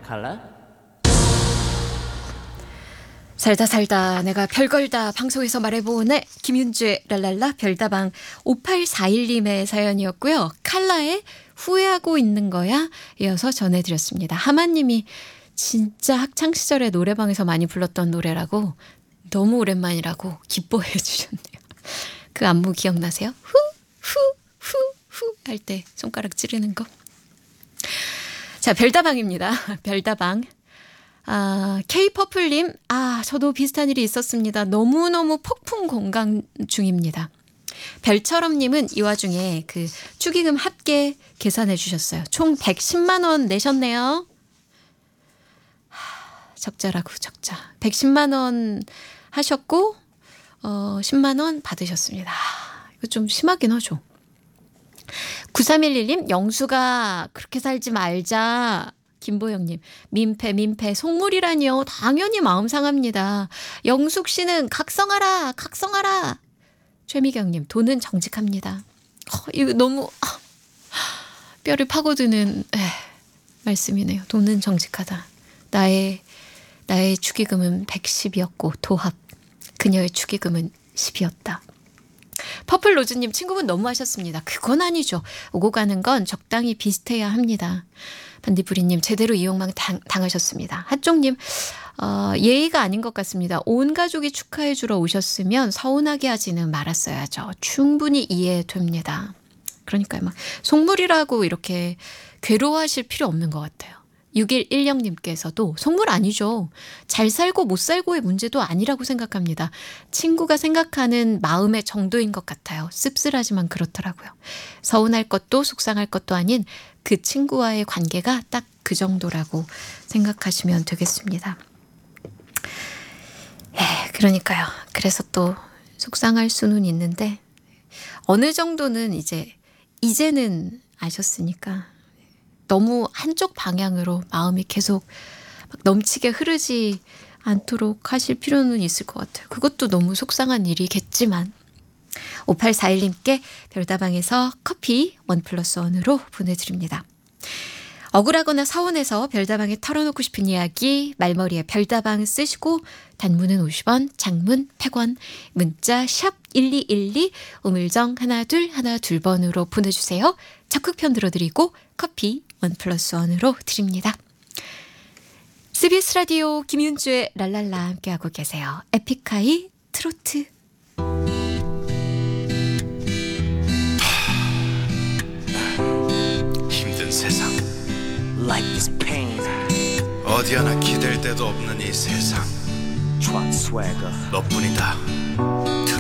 칼라? 살다 살다 내가 별걸 다 방송에서 말해보네. 김윤주의 랄랄라 별다방 5841님의 사연이었고요. 칼라의 후회하고 있는 거야 이어서 전해드렸습니다. 하마님이 진짜 학창시절에 노래방에서 많이 불렀던 노래라고 너무 오랜만이라고 기뻐해 주셨네요. 그 안무 기억나세요? 후 할 때 손가락 찌르는 거. 자, 별다방입니다. 별다방. K퍼플님, 저도 비슷한 일이 있었습니다. 너무너무 폭풍 공강 중입니다. 별처럼님은 이 와중에 그 축의금 합계 계산해 주셨어요. 총 110만 원 내셨네요. 적자라고 적자. 110만 원 하셨고 10만 원 받으셨습니다. 이거 좀 심하긴 하죠. 9311님, 영수가 그렇게 살지 말자. 김보영님, 민폐 속물이라니요. 당연히 마음 상합니다. 영숙 씨는 각성하라. 최미경님, 돈은 정직합니다. 이거 너무 뼈를 파고드는 말씀이네요. 돈은 정직하다. 나의 축의금은 110이었고 도합. 그녀의 축의금은 10이었다. 퍼플로즈님, 친구분 너무하셨습니다. 그건 아니죠. 오고 가는 건 적당히 비슷해야 합니다. 반디브리님, 제대로 이용만 당하셨습니다. 핫종님, 예의가 아닌 것 같습니다. 온 가족이 축하해 주러 오셨으면 서운하게 하지는 말았어야죠. 충분히 이해됩니다. 그러니까요. 막 속물이라고 이렇게 괴로워하실 필요 없는 것 같아요. 6110님께서도 속물 아니죠. 잘 살고 못 살고의 문제도 아니라고 생각합니다. 친구가 생각하는 마음의 정도인 것 같아요. 씁쓸하지만 그렇더라고요. 서운할 것도 속상할 것도 아닌 그 친구와의 관계가 딱 그 정도라고 생각하시면 되겠습니다. 그러니까요. 그래서 또 속상할 수는 있는데 어느 정도는 이제는 아셨으니까 너무 한쪽 방향으로 마음이 계속 막 넘치게 흐르지 않도록 하실 필요는 있을 것 같아요. 그것도 너무 속상한 일이겠지만 5841님께 별다방에서 커피 1+1으로 보내드립니다. 억울하거나 서운해서 별다방에 털어놓고 싶은 이야기 말머리에 별다방 쓰시고 단문은 50원, 장문 100원, 문자 샵 1212 우물정 1212번으로 보내주세요. 적극편 들어드리고 커피 1+1으로 드립니다. CBS 라디오 김윤주의 랄랄라 함께하고 계세요. 에픽하이 트로트. 힘든 세상 Life is pain. 어디 하나 기댈 데도 없는 이 세상 Trot swagger. 너뿐이다.